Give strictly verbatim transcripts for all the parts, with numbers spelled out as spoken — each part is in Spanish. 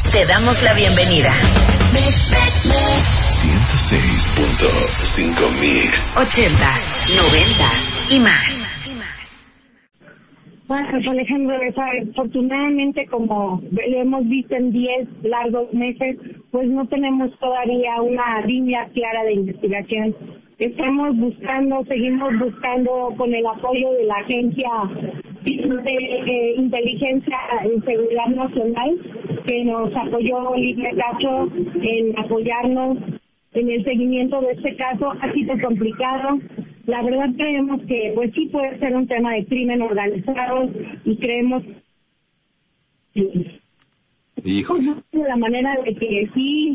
Te damos la bienvenida. ciento seis punto cinco Mix. Ochentas, noventas y más. Bueno, pues Alejandro, afortunadamente, como lo hemos visto en diez largos meses, pues no tenemos todavía una línea clara de investigación. Estamos buscando, seguimos buscando con el apoyo de la Agencia de eh, Inteligencia y Seguridad Nacional, que nos apoyó Olivia Cacho en apoyarnos en el seguimiento de este caso. Ha sido complicado. La verdad creemos que pues sí puede ser un tema de crimen organizado y creemos Hijo. de la manera de que sí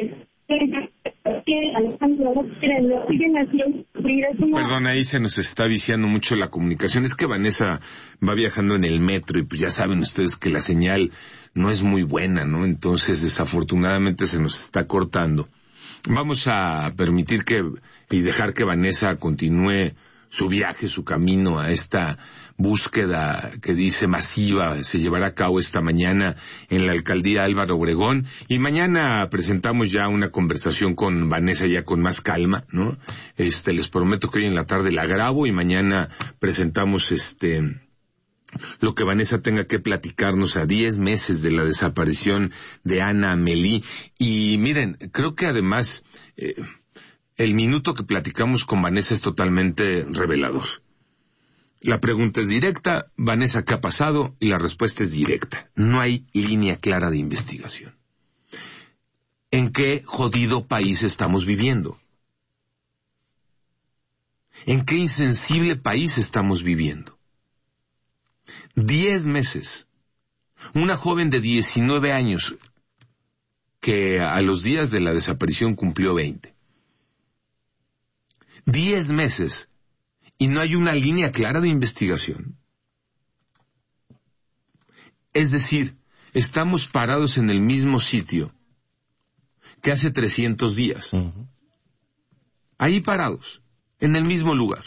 Perdón, ahí se nos está viciando mucho la comunicación. Es que Vanessa va viajando en el metro y pues ya saben ustedes que la señal no es muy buena, ¿no? Entonces desafortunadamente se nos está cortando. Vamos a permitir que y dejar que Vanessa continúe su viaje, su camino a esta búsqueda que dice masiva se llevará a cabo esta mañana en la alcaldía Álvaro Obregón, y mañana presentamos ya una conversación con Vanessa ya con más calma, ¿no? Este, les prometo que hoy en la tarde la grabo y mañana presentamos este lo que Vanessa tenga que platicarnos a diez meses de la desaparición de Ana Amelí. Y miren, creo que además eh, el minuto que platicamos con Vanessa es totalmente revelador. La pregunta es directa, Vanessa, ¿qué ha pasado? Y la respuesta es directa. No hay línea clara de investigación. ¿En qué jodido país estamos viviendo? ¿En qué insensible país estamos viviendo? Diez meses. Una joven de diecinueve años que a los días de la desaparición cumplió veinte. Diez meses y no hay una línea clara de investigación. Es decir, estamos parados en el mismo sitio que hace trescientos días. Uh-huh. Ahí parados, en el mismo lugar.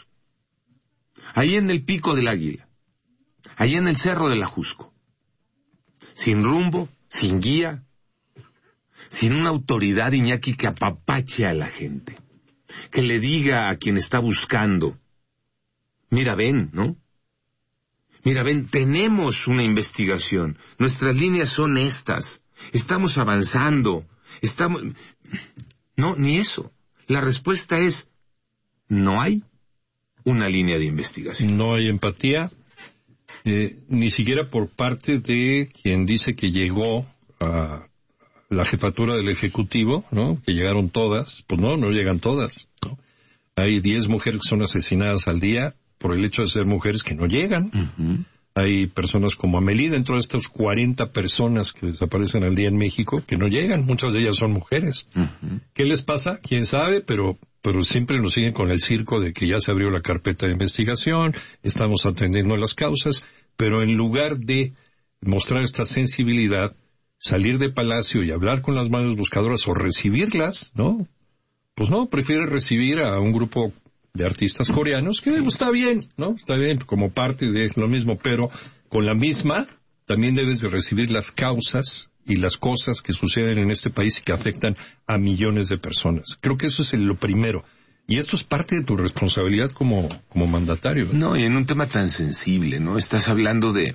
Ahí en el Pico del Águila. Ahí en el Cerro del Ajusco. Sin rumbo, sin guía, sin una autoridad, Iñaki, que apapache a la gente. Que le diga a quien está buscando, mira, ven, ¿no? Mira, ven, tenemos una investigación. Nuestras líneas son estas. Estamos avanzando. Estamos... No, ni eso. La respuesta es, no hay una línea de investigación. No hay empatía. Eh, ni siquiera por parte de quien dice que llegó a la jefatura del Ejecutivo, ¿no? Que llegaron todas. Pues no, no llegan todas, ¿no? Hay diez mujeres que son asesinadas al día por el hecho de ser mujeres que no llegan. Uh-huh. Hay personas como Amelí, dentro de estas cuarenta personas que desaparecen al día en México, que no llegan. Muchas de ellas son mujeres. Uh-huh. ¿Qué les pasa? ¿Quién sabe? Pero pero siempre nos siguen con el circo de que ya se abrió la carpeta de investigación, estamos atendiendo las causas, pero en lugar de mostrar esta sensibilidad, salir de Palacio y hablar con las madres buscadoras o recibirlas, ¿no? Pues no, prefiere recibir a un grupo de artistas coreanos, que está bien, ¿no? Está bien, como parte de lo mismo, pero con la misma también debes de recibir las causas y las cosas que suceden en este país y que afectan a millones de personas. Creo que eso es lo primero. Y esto es parte de tu responsabilidad como, como mandatario. No, y en un tema tan sensible, ¿no? Estás hablando de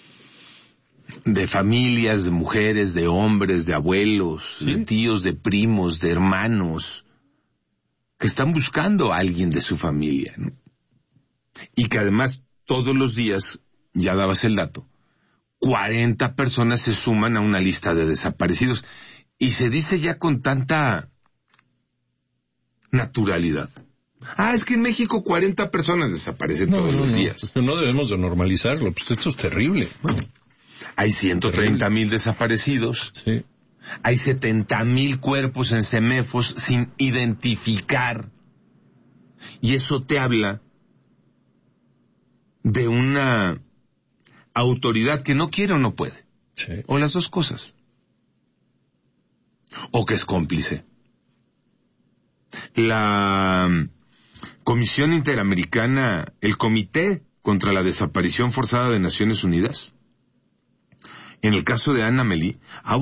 de familias, de mujeres, de hombres, de abuelos, ¿sí? De tíos, de primos, de hermanos, que están buscando a alguien de su familia, ¿no? Y que además todos los días, ya dabas el dato, cuarenta personas se suman a una lista de desaparecidos. Y se dice ya con tanta naturalidad. Ah, es que en México cuarenta personas desaparecen no, todos no, los no. días. Pues no debemos de normalizarlo, pues esto es terrible. Bueno, hay ciento treinta mil desaparecidos. Sí. Hay setenta mil cuerpos en CEMEFOS sin identificar. Y eso te habla de una autoridad que no quiere o no puede. Sí. O las dos cosas. O que es cómplice. La Comisión Interamericana, el Comité contra la Desaparición Forzada de Naciones Unidas, en el caso de Ana Amelí, ha